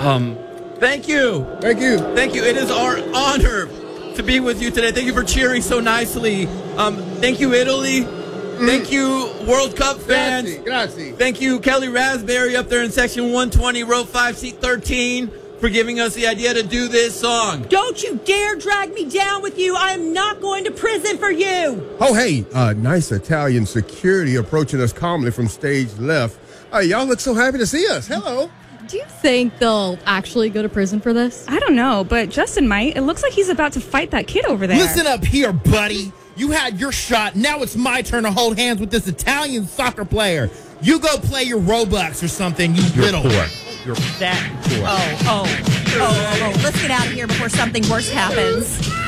Thank you. Thank you. Thank you. It is our honor to be with you today. Thank you for cheering so nicely. Thank you, Italy. Thank you, World Cup fans. Grazie. Thank you, Kelly Raspberry up there in section 120, row 5, seat 13, for giving us the idea to do this song. Don't you dare drag me down with you. I am not going to prison for you. Oh, hey, nice Italian security approaching us calmly from stage left. Y'all look so happy to see us. Hello. Do you think they'll actually go to prison for this? I don't know, but Justin might. It looks like he's about to fight that kid over there. Listen up here, buddy. You had your shot. Now it's my turn to hold hands with this Italian soccer player. You go play your Robux or something, You're poor. You're fat and poor. Oh. Let's get out of here before something worse happens.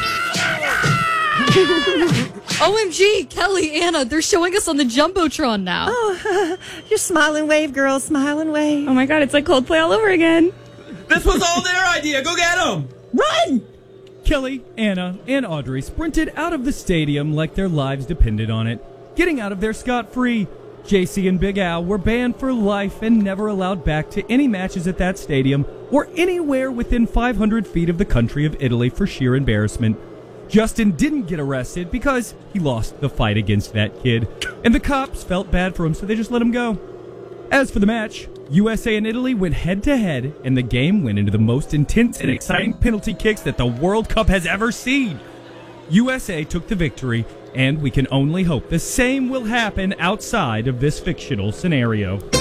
OMG, Kelly, Anna, they're showing us on the Jumbotron now. Oh, just smile and wave, girls. Smile and wave. Oh, my God. It's like Coldplay all over again. This was all their idea. Go get them. Run! Kelly, Anna, and Audrey sprinted out of the stadium like their lives depended on it, getting out of there scot-free. JC and Big Al were banned for life and never allowed back to any matches at that stadium or anywhere within 500 feet of the country of Italy for sheer embarrassment. Justin didn't get arrested because he lost the fight against that kid, and the cops felt bad for him, so they just let him go. As for the match, USA and Italy went head-to-head, and the game went into the most intense and exciting penalty kicks that the World Cup has ever seen. USA took the victory, and we can only hope the same will happen outside of this fictional scenario. The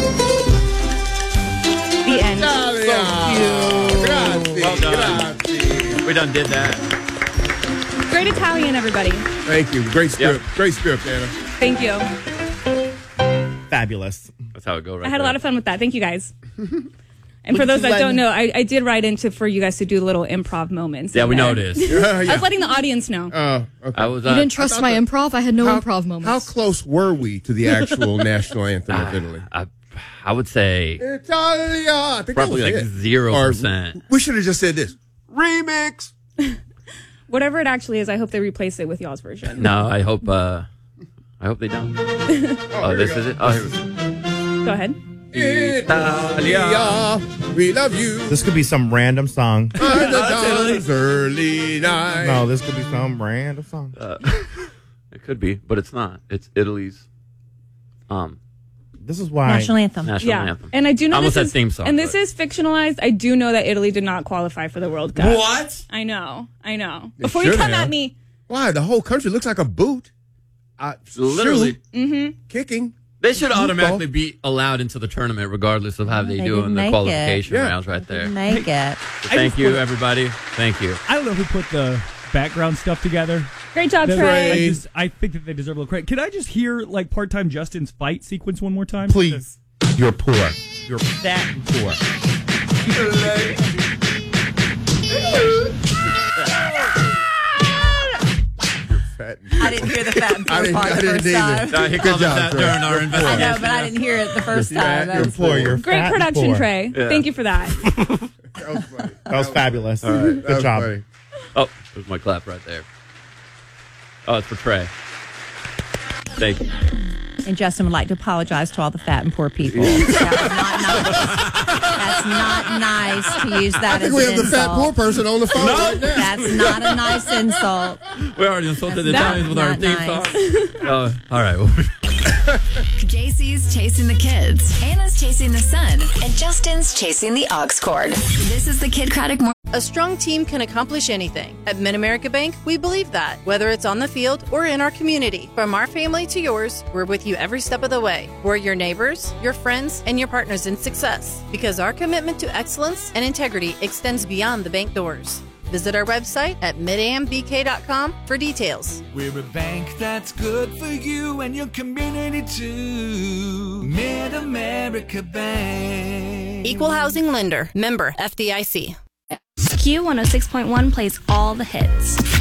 end. Grazie. Well done. Grazie. We done did that. Great Italian, everybody. Thank you. Great script. Yep. Great script, Anna. Thank you. Fabulous. That's how it goes right I had a there. lot of fun with that. Thank you, guys. And Look for those at you that don't letting- know, I did write into for you guys to do little improv moments. Yeah, in we there. noticed. I was letting the audience know. Okay. I was. You didn't trust my improv? I had no improv moments. How close were we to the actual national anthem of Italy? I would say Italia. I think probably that was like it. 0%. We should have just said this. Remix. Whatever it actually is, I hope they replace it with y'all's version. No, I hope they don't. Oh, this is it. Oh, here we go. Go ahead. Italia, we love you. This could be some random song. By the dawn's early night. No, this could be some random song. It could be, but it's not. It's Italy's This is why. National anthem. national anthem. And I do know Almost this that is, theme song. and this but- is fictionalized. I do know that Italy did not qualify for the World Cup. What? I know. They Before you should come have. at me, Why? The whole country looks like a boot. Literally. Shoe, kicking. They should automatically be allowed into the tournament regardless of how they do in the qualification rounds right there. Make it. Thank you, everybody. Thank you. I don't know who put the background stuff together. great job, That's Trey. right. I think that they deserve a little credit. Can I just hear like part-time Justin's fight sequence one more time? Please. You're poor. You're fat and poor. I didn't hear the fat and poor part the first time. No, he Good called job, that Trey. during our I investigation. know, but I didn't hear it the first time. That You're was poor. You're Great fat and production, poor. Trey. Yeah. Thank you for that. That was funny. That was fabulous. That Good was job. funny. Oh, there's my clap right there. Oh, it's for Trey. Thank you. And Justin would like to apologize to all the fat and poor people. That's not nice to use that I think as we an have the fat poor insult. person on the phone right now. That's not a nice insult. We already insulted the That's Italians with our not theme nice. song. All right. JC's chasing the kids, Anna's chasing the sun, and Justin's chasing the aux cord. This is the Kid Craddock Morning. A strong team can accomplish anything. At Mid-America Bank, we believe that. Whether it's on the field or in our community, from our family to yours, we're with you every step of the way. We're your neighbors, your friends, and your partners in success. Because our commitment to excellence and integrity extends beyond the bank doors. Visit our website at midambk.com for details. We're a bank that's good for you and your community too. Mid-America Bank. Equal Housing Lender. Member FDIC. Q106.1 plays all the hits.